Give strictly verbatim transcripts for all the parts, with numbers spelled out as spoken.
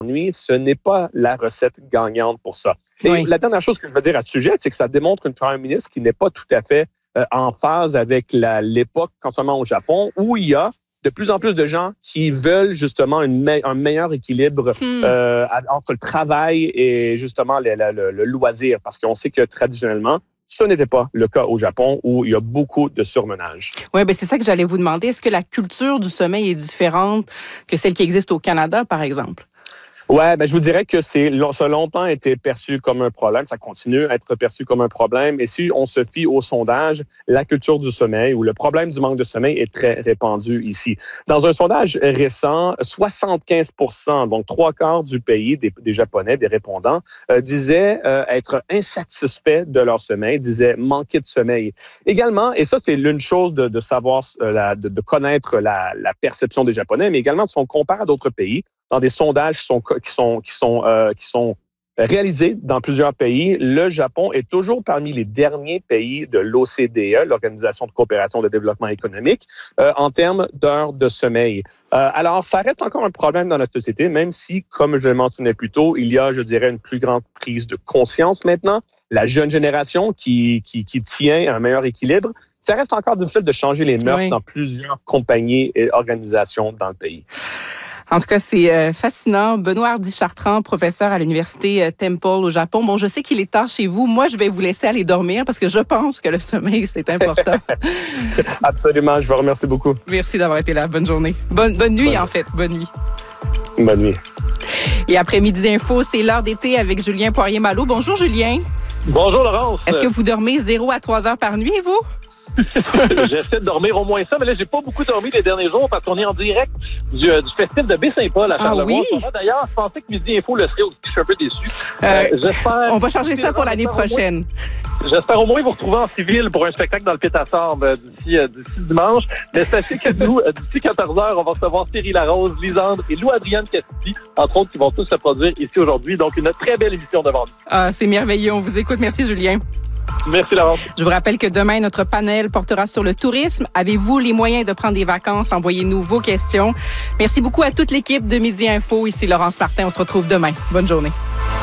nuit, ce n'est pas la recette gagnante pour ça. Et oui. La dernière chose que je veux dire à ce sujet, c'est que ça démontre une première ministre qui n'est pas tout à fait euh, en phase avec la, l'époque, constamment au Japon, où il y a de plus en plus de gens qui veulent justement une me- un meilleur équilibre hmm. euh, entre le travail et justement le, le, le loisir, parce qu'on sait que traditionnellement, ce n'était pas le cas au Japon où il y a beaucoup de surmenage. Oui, bien c'est ça que j'allais vous demander. Est-ce que la culture du sommeil est différente que celle qui existe au Canada, par exemple? Ouais, ben je vous dirais que c'est ça a longtemps été perçu comme un problème, ça continue à être perçu comme un problème. Et si on se fie au sondage, la culture du sommeil ou le problème du manque de sommeil est très répandu ici. Dans un sondage récent, soixante-quinze pour cent, donc trois quarts du pays des, des Japonais, des répondants, euh, disaient euh, être insatisfaits de leur sommeil, disaient manquer de sommeil. Également, et ça c'est l'une chose de, de savoir, euh, la, de, de connaître la, la perception des Japonais, mais également si on compare à d'autres pays. Dans des sondages qui sont, qui sont, qui sont, euh, qui sont réalisés dans plusieurs pays, le Japon est toujours parmi les derniers pays de l'O C D E, l'Organisation de coopération et de développement économique, euh, en termes d'heures de sommeil. Euh, alors, ça reste encore un problème dans la société, même si, comme je le mentionnais plus tôt, il y a, je dirais, une plus grande prise de conscience maintenant. La jeune génération qui, qui, qui tient un meilleur équilibre. Ça reste encore difficile de changer les mœurs oui. dans plusieurs compagnies et organisations dans le pays. En tout cas, c'est euh, fascinant. Benoît Hardy-Chartrand, professeur à l'Université euh, Temple au Japon. Bon, je sais qu'il est tard chez vous. Moi, je vais vous laisser aller dormir parce que je pense que le sommeil, c'est important. Absolument. Je vous remercie beaucoup. Merci d'avoir été là. Bonne journée. Bonne, bonne nuit, bonne. en fait. Bonne nuit. Bonne nuit. Et après Midi Info, c'est l'heure d'été avec Julien Poirier-Malo. Bonjour, Julien. Bonjour, Laurence. Est-ce que vous dormez zéro à trois heures par nuit, vous? J'essaie de dormir au moins ça, mais là, j'ai pas beaucoup dormi les derniers jours parce qu'on est en direct du, euh, du festival de Baie-Saint-Paul à Charlevoix. Ah oui? D'ailleurs, je pensais que Midi Info le serait aussi. Je suis un peu déçu. Euh, euh, j'espère, on va changer ça pour l'année prochaine. Moins, j'espère au moins vous retrouver en civil pour un spectacle dans le Pit à Sable euh, d'ici, euh, d'ici dimanche. Mais sachez que nous, euh, d'ici quatorze heures, on va recevoir Cyril Larose, Lisandre et Lou-Adrienne Cassidy, entre autres, qui vont tous se produire ici aujourd'hui. Donc, une très belle émission devant nous. Ah, c'est merveilleux. On vous écoute. Merci, Julien. Merci, Laurent. Je vous rappelle que demain, notre panel portera sur le tourisme. Avez-vous les moyens de prendre des vacances? Envoyez-nous vos questions. Merci beaucoup à toute l'équipe de Midi Info. Ici Laurence Martin. On se retrouve demain. Bonne journée.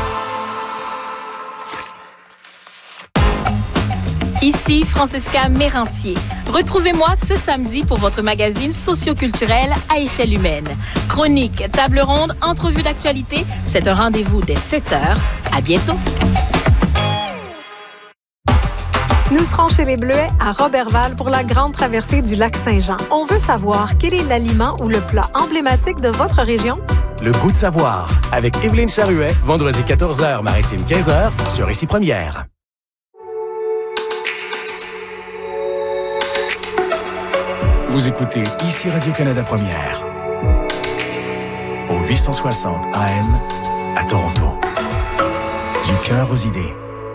Ici Francesca Mérantier. Retrouvez-moi ce samedi pour votre magazine socioculturel à échelle humaine. Chronique, table ronde, entrevue d'actualité. C'est un rendez-vous dès sept heures. À bientôt. Nous serons chez les Bleuets à Roberval pour la grande traversée du lac Saint-Jean. On veut savoir quel est l'aliment ou le plat emblématique de votre région? Le goût de savoir avec Évelyne Charuet, vendredi quatorze heures, maritime quinze heures sur Ici Première. Vous écoutez Ici Radio-Canada Première au huit cent soixante A M à Toronto. Du cœur aux idées.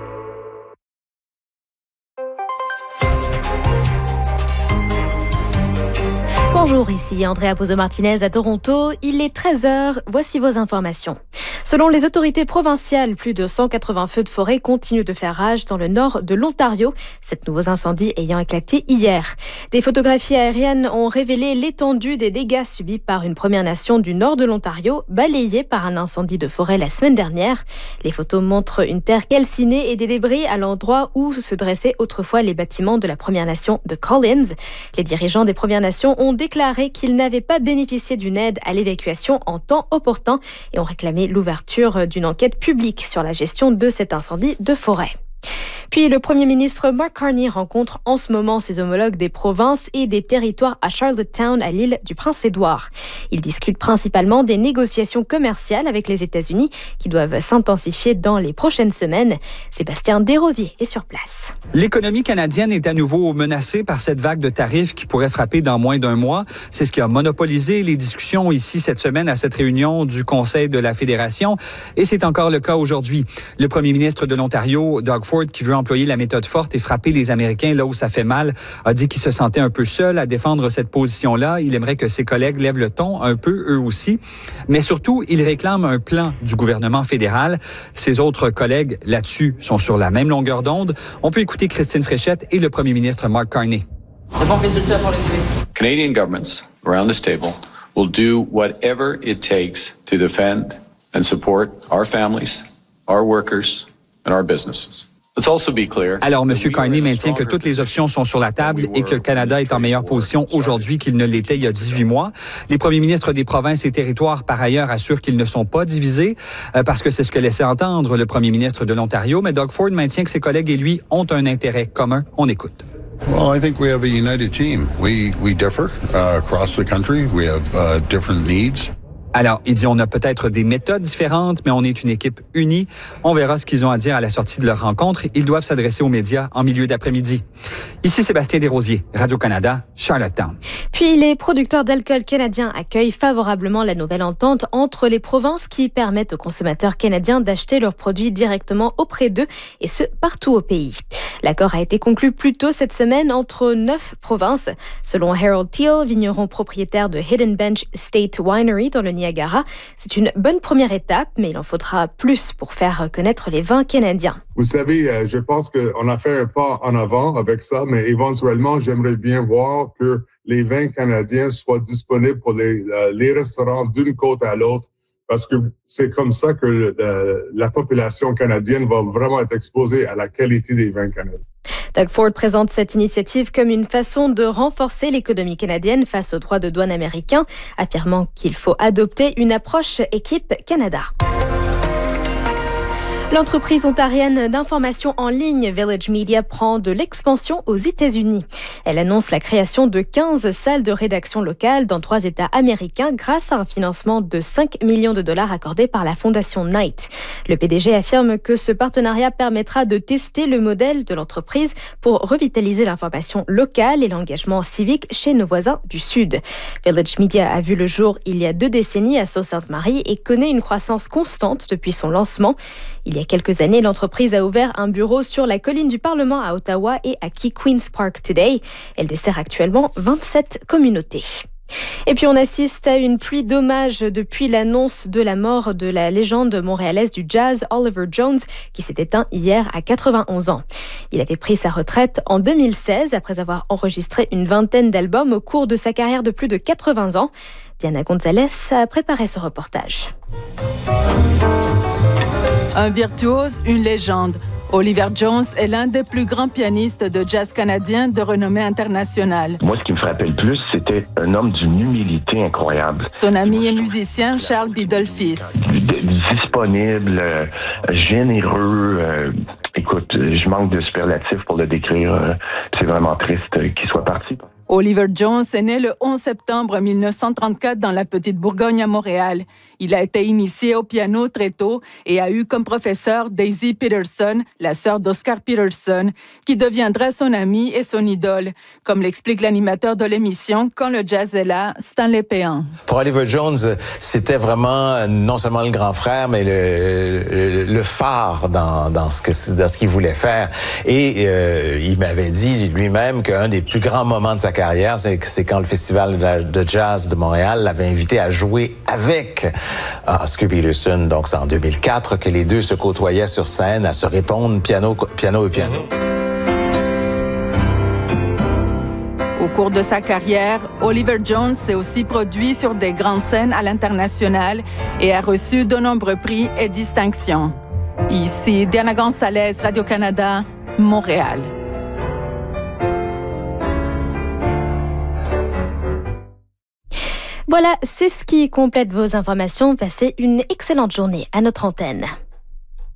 Bonjour, ici Andrea Pozo-Martinez à Toronto. Il est treize heures. Voici vos informations. Selon les autorités provinciales, plus de cent quatre-vingts feux de forêt continuent de faire rage dans le nord de l'Ontario, sept nouveaux incendies ayant éclaté hier. Des photographies aériennes ont révélé l'étendue des dégâts subis par une Première Nation du nord de l'Ontario, balayée par un incendie de forêt la semaine dernière. Les photos montrent une terre calcinée et des débris à l'endroit où se dressaient autrefois les bâtiments de la Première Nation de Collins. Les dirigeants des Premières Nations ont déclaré qu'ils n'avaient pas bénéficié d'une aide à l'évacuation en temps opportun et ont réclamé l'ouverture d'une enquête publique sur la gestion de cet incendie de forêt. Puis le premier ministre Mark Carney rencontre en ce moment ses homologues des provinces et des territoires à Charlottetown, à l'île du Prince-Édouard. Ils discutent principalement des négociations commerciales avec les États-Unis qui doivent s'intensifier dans les prochaines semaines. Sébastien Desrosiers est sur place. L'économie canadienne est à nouveau menacée par cette vague de tarifs qui pourrait frapper dans moins d'un mois. C'est ce qui a monopolisé les discussions ici cette semaine à cette réunion du Conseil de la Fédération. Et c'est encore le cas aujourd'hui. Le premier ministre de l'Ontario, Doug Ford, qui veut employer la méthode forte et frapper les Américains là où ça fait mal, a dit qu'il se sentait un peu seul à défendre cette position-là. Il aimerait que ses collègues lèvent le ton un peu, eux aussi. Mais surtout, il réclame un plan du gouvernement fédéral. Ses autres collègues, là-dessus, sont sur la même longueur d'onde. On peut écouter Christine Fréchette et le premier ministre Mark Carney. C'est bon résultat pour les Québec. Canadian governments around this table will do whatever it takes to defend and support our families, our workers, and our businesses. Let's also be clear. Alors, M. Carney maintient que toutes les options sont sur la table et que le Canada est en meilleure position aujourd'hui qu'il ne l'était il y a dix-huit mois. Les premiers ministres des provinces et territoires, par ailleurs, assurent qu'ils ne sont pas divisés euh, parce que c'est ce que laissait entendre le premier ministre de l'Ontario. Mais Doug Ford maintient que ses collègues et lui ont un intérêt commun. On écoute. Well, I think we have a united team. We, we differ uh, across the country. We have uh, different needs. Alors, il dit on a peut-être des méthodes différentes, mais on est une équipe unie. On verra ce qu'ils ont à dire à la sortie de leur rencontre. Ils doivent s'adresser aux médias en milieu d'après-midi. Ici Sébastien Desrosiers, Radio-Canada, Charlottetown. Puis, les producteurs d'alcool canadiens accueillent favorablement la nouvelle entente entre les provinces qui permettent aux consommateurs canadiens d'acheter leurs produits directement auprès d'eux, et ce, partout au pays. L'accord a été conclu plus tôt cette semaine entre neuf provinces. Selon Harold Teal, vigneron propriétaire de Hidden Bench State Winery dans le Niagara, c'est une bonne première étape, mais il en faudra plus pour faire connaître les vins canadiens. Vous savez, je pense qu'on a fait un pas en avant avec ça, mais éventuellement, j'aimerais bien voir que les vins canadiens soient disponibles pour les, les restaurants d'une côte à l'autre, parce que c'est comme ça que la, la population canadienne va vraiment être exposée à la qualité des vins canadiens. Doug Ford présente cette initiative comme une façon de renforcer l'économie canadienne face aux droits de douane américains, affirmant qu'il faut adopter une approche équipe Canada. L'entreprise ontarienne d'information en ligne Village Media prend de l'expansion aux États-Unis. Elle annonce la création de quinze salles de rédaction locales dans trois États américains grâce à un financement de cinq millions de dollars accordé par la Fondation Knight. Le P D G affirme que ce partenariat permettra de tester le modèle de l'entreprise pour revitaliser l'information locale et l'engagement civique chez nos voisins du Sud. Village Media a vu le jour il y a deux décennies à Sault-Sainte-Marie et connaît une croissance constante depuis son lancement. Il y a quelques années, l'entreprise a ouvert un bureau sur la colline du Parlement à Ottawa et acquis Queen's Park Today. Elle dessert actuellement vingt-sept communautés. Et puis on assiste à une pluie d'hommages depuis l'annonce de la mort de la légende montréalaise du jazz Oliver Jones, qui s'est éteint hier à quatre-vingt-onze ans. Il avait pris sa retraite en deux mille seize après avoir enregistré une vingtaine d'albums au cours de sa carrière de plus de quatre-vingts ans. Diana Gonzalez a préparé ce reportage. Un virtuose, une légende. Oliver Jones est l'un des plus grands pianistes de jazz canadien de renommée internationale. Moi, ce qui me frappait le plus, c'était un homme d'une humilité incroyable. Son ami et musicien, Charles Bidolphis. Disponible, euh, généreux. Euh, écoute, je manque de superlatifs pour le décrire. Euh, c'est vraiment triste qu'il soit parti. Oliver Jones est né le onze septembre mille neuf cent trente-quatre dans la Petite Bourgogne à Montréal. Il a été initié au piano très tôt et a eu comme professeur Daisy Peterson, la sœur d'Oscar Peterson, qui deviendra son amie et son idole, comme l'explique l'animateur de l'émission Quand le jazz est là, Stanley Péan. Pour Oliver Jones, c'était vraiment non seulement le grand frère, mais le, le, le phare dans, dans, ce que, dans ce qu'il voulait faire. Et euh, il m'avait dit lui-même qu'un des plus grands moments de sa carrière, c'est, c'est quand le Festival de jazz de Montréal l'avait invité à jouer avec Oscar Peterson. Donc, c'est en deux mille quatre que les deux se côtoyaient sur scène à se répondre piano, piano et piano. Au cours de sa carrière, Oliver Jones s'est aussi produit sur des grandes scènes à l'international et a reçu de nombreux prix et distinctions. Ici, Diana Gonzalez, Radio-Canada, Montréal. Voilà, c'est ce qui complète vos informations. Passez une excellente journée à notre antenne.